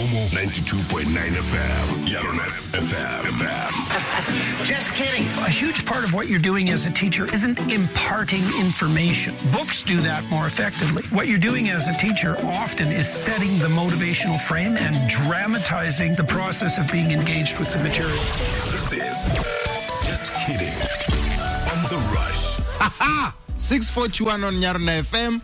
Momo 92.9 FM. Yarona FM. Just kidding. A huge part of what you're doing as a teacher isn't imparting information. Books do that more effectively. What you're doing as a teacher often is setting the motivational frame and dramatizing the process of being engaged with the material. This is Just Kidding on The Rush. 641 on Yarona FM.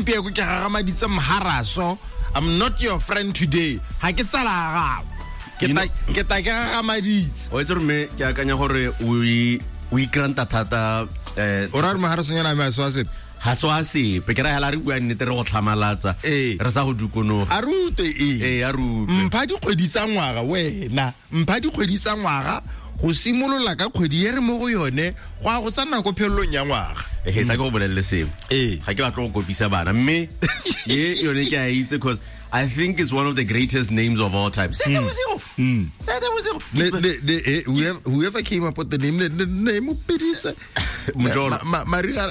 I'm not your friend today. Ha ke tsala ga. Ke ta ga gamaditse. O itse me ke akanya gore we granta thata ora re mahara sonyana me aswase. Ha so ase pe ke ra hela re bua nnete re go tlhamalatsa re sa go dukono. A rute a rute. Mpha di kgwedisa ngwaga wena. Mpha di kgwedisa ngwaga go simolola ka kgwedi ye re mo go yone go a go tsana go phelelong ya ngwaga. Ta go bolelle seng. Ga ke batla go kopisa bana mme ye yone ke a itse because I think it's one of the greatest names of all time. Whoever came up with the name of Pizza. Maria.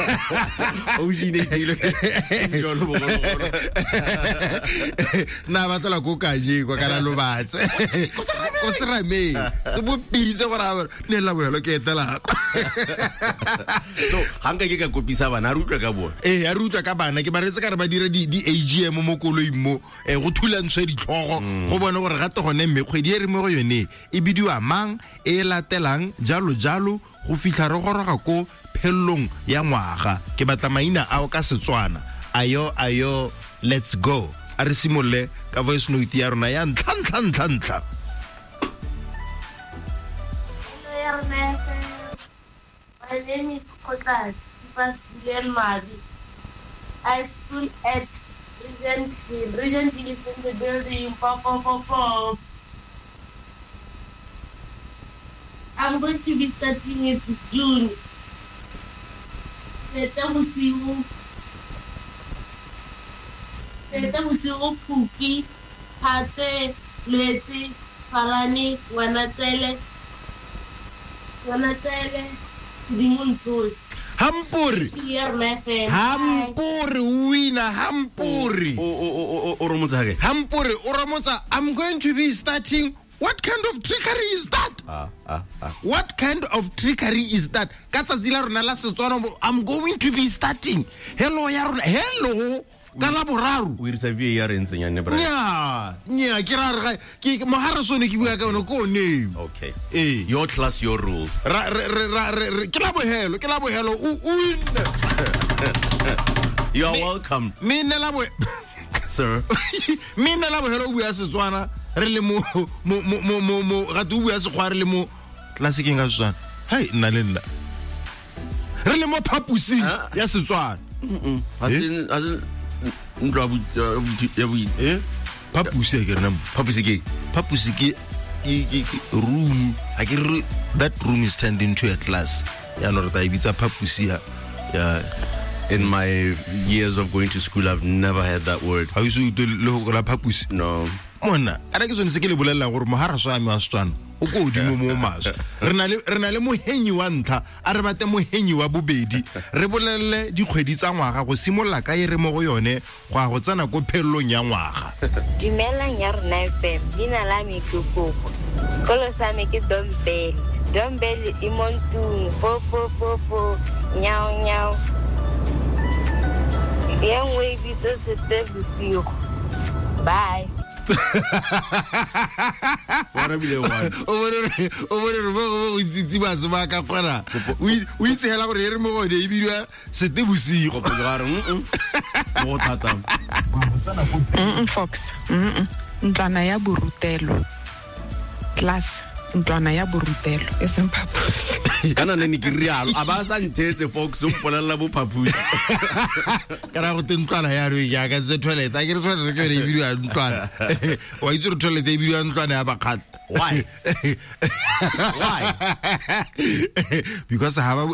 Na batla go ka ye go kana lo batse. Go sera me. Se bo Pizza go ra ne la boelo ke etela. So hanga ke ka kopisa bana rutwa ka bona. A rutwa ka bana ke ba retse ka re ba dire di AGM mo koloi mo go thulantswe ditlhogo go bona gore gate gone mekgwedi e re mo go yone e bidiwa mang e latelang jalo go fitla re goroga ko phellong ya ngwaga ke batla maina ao ka Setswana ayo let's go a re simolle ka voice note ya rona ya ntla. My name is Kotla Madi. I school at Regent Hill. Regent Hill is in the building. Pop. I'm going to be starting with June. Teta Musiu Puki, Hate, Leti, Parani, Wanatele, Dimuntul. Hampuri wina Hampuri. Oromotsa. Hampuri oromotsa. I'm going to be starting. What kind of trickery is that? What kind of trickery is that? Katsazila rona la Setswana I'm going to be starting. Hello yarona. Hello. Kala boraru. We receive ya re ntsenya ne bra. Nya ke ra ke mohara sone ke bua ka ona ko ne. Okay. Your class your rules. Ke la bohelo You are welcome. Mina la bo sir. Mina la bohelo bua Setswana re le mo ga tu bua se khware le mo classic nga Setswana. Hey nna le nna. Re le mo phapusi ya Setswana. Asin Papusi room. That room is turned into a class. In my years of going to school, I've never heard that word. How you say papusi? No. Mona, I think it's a bolela gore mohara so ame astwana. O go dimo mo maso. Re na le mohenyi wa ntla, a re bate mohenyi wa bobedi. Re bolelle dikgwedi tsa ngwaga go simolla ka ere mo go yone go a go tsana go phellong ya ngwaga. Dumelang Yarona FM, dina la me ke Koko. Sekolo sa me ke Dombele. Dombele e montung, po, nyao. Yang we bitso sete bosigo. Bye. What have you done? Over itse ba se ba ka kgona. O itse hela gore re mo go de ibiwa sete bosigo. Mo thata. Fox. Ntlwana ya borutelo. Class. Ntlwana ya borutelo e seng phapusi. Kana ne ke real aba sa ntetse Fox o mpolela bo phapusi. Kana go tentwana ya re ya ka se toilet a ke re toilet ke re ibiwa ntlwana. Wa itse re toilet e ibiwa ntlwana ya bakgat. Why? Because I have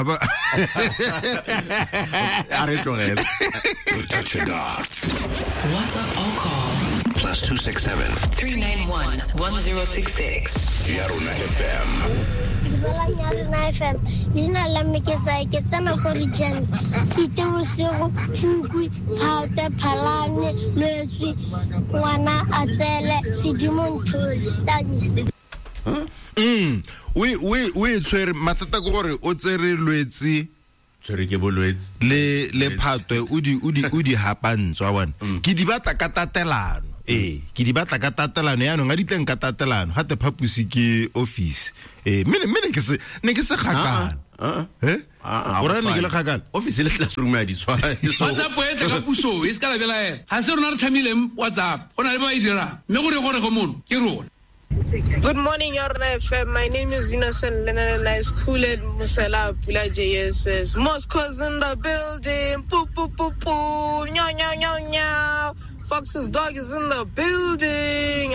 Touch it off. WhatsApp or call +267 391 1066. Yarona FM. Yarona FM. Lina la me ke sa ke tsana ko region. Site bosigo, phukwi, phate, phalane, Lwetsi ngwana a tsele Sedimonthole. Thanks. We tswere matata go gore o tsere Lwetsi tsere ke bolwetsi le Phatwe o di hapantswa bona ke di batla ka tatelano ke di batla ka tatelano ya no nga ditleng ka tatelano ga te phapusi ke office mene ke se khakala ora ne ke le khakala office le classroom ya di tshwa WhatsApp e tla ka puso e ska la bela ena ha se rona re thamileng WhatsApp ona le ba e dira me gore go mono ke rona. Good morning, Yorna FM. My name is Innocent Leonard and I school at Musala Pula JSS. Moscow's in the building. Poo, poo, poo, poo. Nyaw, nyaw, nyaw, nyaw. Fox's dog is in the building.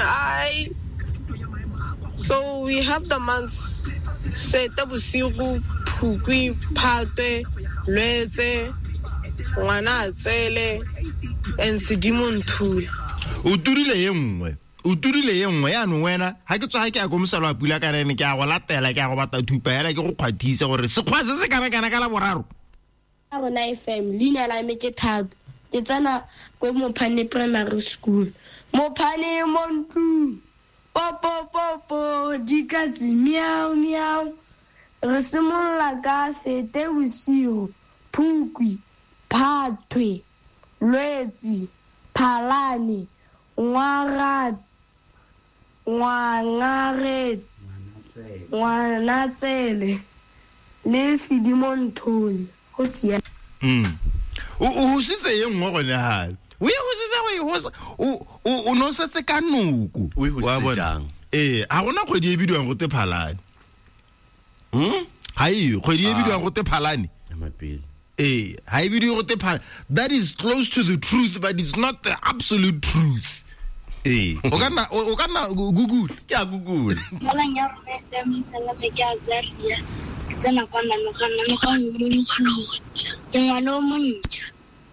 So we have the months. Seta Busiru, Phukwi, Phatwe, Lwetse, Ngwana Tsele, and Sedimonthole. Uturile yengwe. Uturile yengwe ya no wena ha ke tswa ke a go mosalo a pula ka rene ke a go latela ke a go batla thupa yana ke go kgwathisa gore se khwase se kana ka la boraro Rona FM lina la me ke Thato ke tsana go Mophane Primary School Mophane Montu popo dikatsi miau miau re simolla ka Sete Bosigo Phukwi Phatwe Lwetsi Phalane Ngwana Tsele le Sedimonthole go sia o sitse yengwe go ne ha o go sitse o no setse ka nuku wa bona ha gona go di ebidiwang go te Phalane hai go di ebidiwang go te Phalane amapele ha ebidiwe go te Phalane that is close to the truth but it's not the absolute truth o kana Google ke a Google mala nya re me tsala me ke Azania tsena kwa nna no ga mo ngwana o montšha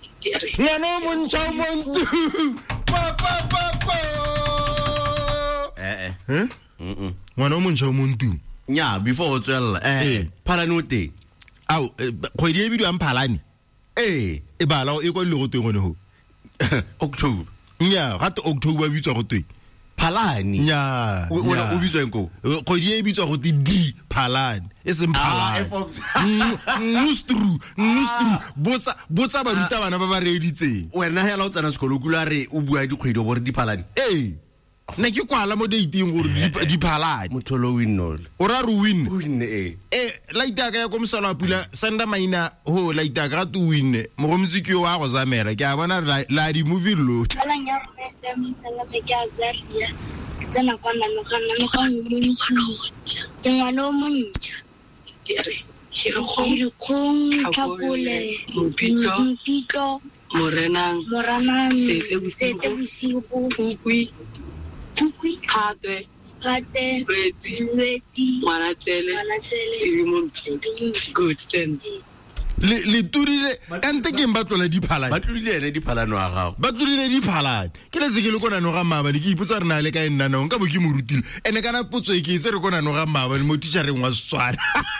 ngwana o montšha o montu nya before o tswella Phalane o teng au kgwedi e bidiwang Phalane e bala e kwa le go teng gone ho October nya ga te October bitswa go teng Phalane nya o bitswa eng ko kgwedi e bitswa go te di Phalane e seng Phalane nustru botsa baruta bana ba ba reeditseng wena hela o tsana sekolo kula re o bua dikgwedi o bore di Phalane ne ke kwala mo dating gore di Phalane motholo winnol o ra ro win la itaka ya komsalo a pula senda maina ho la itaka ga tu win mo go mtsiki wa go zamela ke a bona la di movie lo mala nya re me tsala me ke Azania tsena kwa nna no ga mo ngwana o montšha Shirokong Tlhakole Mpitlo Moranang Sete Bosigo Phukwi Phatwe Lwetsi Ngwana Tsele Sedimonthole good sense le turile kante ke mbatlola di Phalane batlulile ene di Phalane wa gago batlulile di Phalane ke le se ke le kona no ga maba ke ipotsa re na le ka nna no nka bo ke morutile ene kana potso e ke itse re kona no ga maba mo teachereng wa Setswana.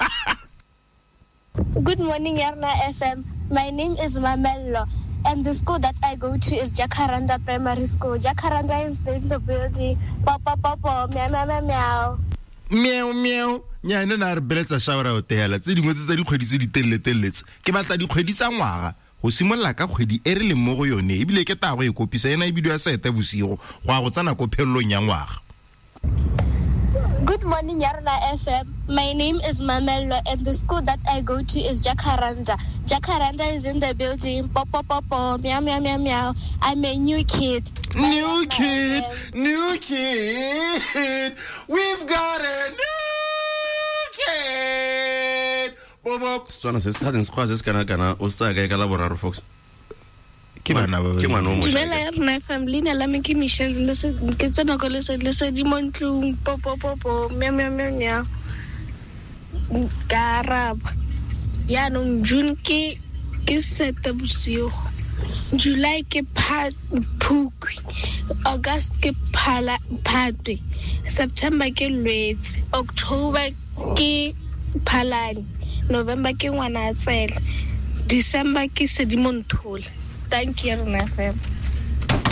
Good morning, Yarna FM. My name is Mamello, and the school that I go to is Jacaranda Primary School. Jacaranda is in the building. Papa, meow, meow, meow. Meow, meow. Nya nna na re beletsa shawara o tehela tse dingwe tse di kgwedi tse di telletelletse ke batla di kgwedi tsa ngwaga go simolla ka kgwedi e re le mo go yone e bile ke tago e kopisa ena e bidiwa Sete Bosigo go a go tsana ko phellong ya ngwaga. Good morning, Yarna FM. My name is Mamello, and the school that I go to is Jacaranda. Jacaranda is in the building. Popo, meow, meow, meow, meow. I'm a new kid. New kid. We've got a new kid. Bobo. Setswana se sa dintse se kana o sa ka la boraro Fox. Ke bana ba. Ke ngwana mo Dumela Yarna family na la me ke Michelle le se ke tsena go le se di montlung popo meow meow meow Karaba ya no June ke Sete Bosigo, July ke Phukwi, August ke Phatwe, September ke Lwetsi, October ke Phalane, November ke Ngwana Tsele, December ke Sedimonthole. Thank you, RNFM.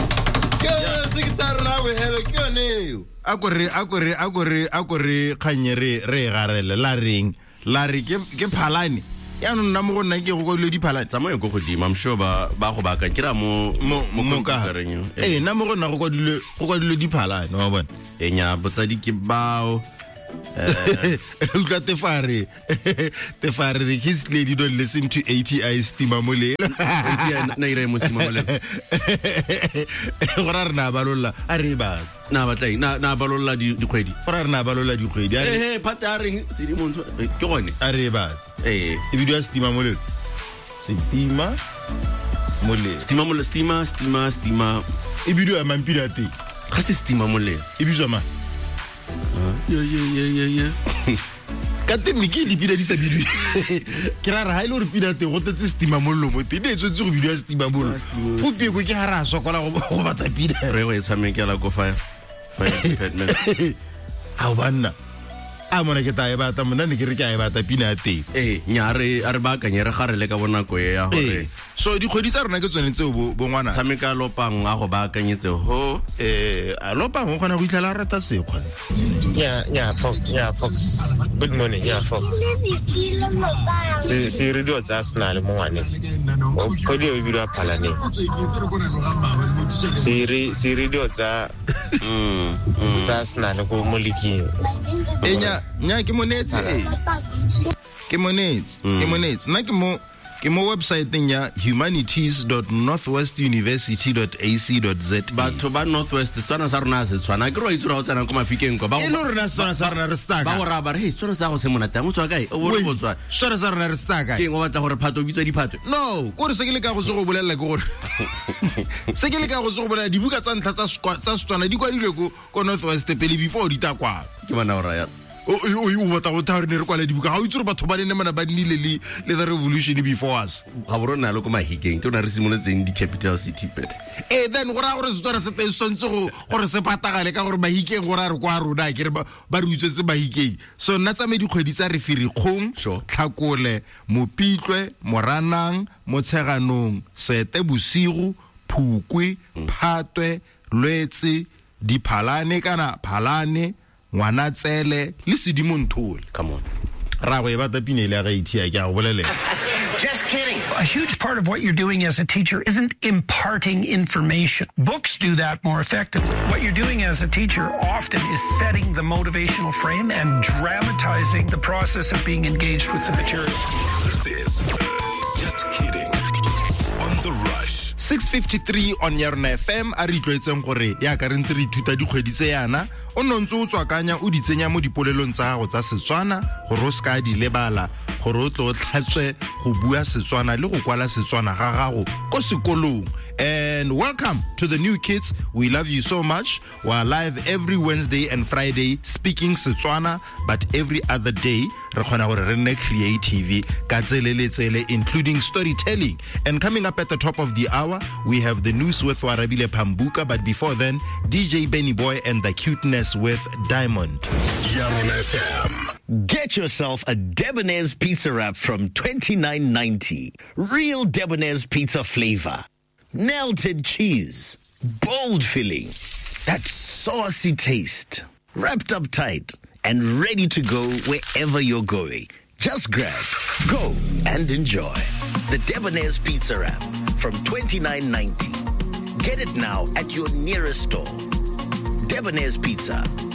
a kore kganye re garele la reng la re ke phalane ya no nna mo go nna ke go dilo di phalane tsamaye go godimo I'm sure ba go baka kira mo computereng nna mo go nna go dilo di phalane wa bona nya botsadi ke bao utlwa tefare the kids lady don't listen to ATI Stima Mole na ire mo Stima Mole go ra rena balolla a re ba na batlai na balolla di kgwedi go ra rena balolla di kgwedi pataring se di montsho ke gone a re ba e video Stima Mole Stima e video ya mampirate ga se Stima Mole e bizwa ma yeah. Kate miki di pida di sa bidwi. Kira ra hailo re pida te go tletse Stima Mollo mo te di tsotse go bidwa Stima Mollo. Go pie go ke ha ra sokola go batla pida. Re go tshamekela go fire department. A banna. A mona ke tae bata mona ne ke re ke a bata pina te. Nyare a re ba ka nyere ga re le ka bona go ya gore. So di kgwedi tsa rona ke tsone tse bo ngwana. Tshameka lopang a go ba kanyetse ho a lopang go gona go itlela rata sekgwa. Yeah, Fox. Good morning, Fox. Si radio tsa Arsenal mo ngwane. O kgwedi o bidwa phalane. Si radio tsa Arsenal go mo liking. Nya ke monetse na ke mo website ya humanities.northwestuniversity.ac.za batho ba Northwest tswana sa rona se tswana ke ro itsura go tsena ko mafikeng go ba e lo rena tswana sa rona re staka ba go raba re tswana sa go se monata mo tswa kae o bo go tswa tswana sa rona re staka ke ngo batla gore phato bitsa diphato no go re se ke le ka go se go bolela ke gore se ke le ka go se go bolela dibuka tsa ntla tsa tswana di kwadilwe ko Northwest pele before di takwa ke bona ora ya o batla go tha re ne re kwala dibuka ga o itse re batho ba ne mana ba nnile le the revolution before us ga borona le ko mahikeng ke ona re simoletseng di capital city pele then go ra gore se tsara se teng sontse gore se patagale ka gore mahikeng go ra re kwa rona ke re ba re utswetse mahikeng so nna tsa me dikgwedi tsa re Firikgong Tlhakole Mopitlwe Moranang Motsheganong Sete Bosigo Phukwe Phatwe Lwetse Diphalane kana Phalane Ngwana Tsele le Sedimonthole. Come on. Ra go e bata pinele ya ga itia ke a go bolelela. Just kidding. A huge part of what you're doing as a teacher isn't imparting information. Books do that more effectively. What you're doing as a teacher often is setting the motivational frame and dramatizing the process of being engaged with the material. This is Just Kidding on The Rush. 653 on Yarna FM a re tlwaetseng gore ya ka re ntse re ithuta dikgwedi tse yana o nontse o tswakanya o di tsenya mo dipolelong tsa gago tsa Setswana gore o ska di lebala gore o tlo tlhatswe go bua Setswana le go kwala Setswana ga gago ko sekolong. And welcome to the new kids. We love you so much. We're live every Wednesday and Friday speaking Setswana, but every other day re khona gore re nne creative ka tsele including storytelling. And coming up at the top of the hour, we have the news with Warabile Pambuka, but before then, DJ Benny Boy and the cuteness with Diamond. Yarna FM. Get yourself a Debonair's pizza wrap from $29.90. Real Debonair's pizza flavor. Melted cheese, bold filling, that saucy taste, wrapped up tight and ready to go wherever you're going. Just grab, go and enjoy. The Debonair's Pizza Wrap from $29.90. Get it now at your nearest store. Debonair's Pizza,